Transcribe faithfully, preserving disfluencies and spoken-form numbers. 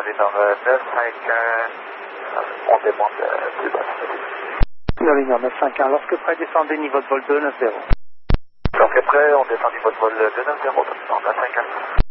Navigant neuf cinq un, on demande euh, plus bas. Navigant neuf cinq un, lorsque prêt, descendez niveau de vol deux neuf zéro. Lorsque prêt, on descend niveau de vol deux neuf zéro, neuf cinq un.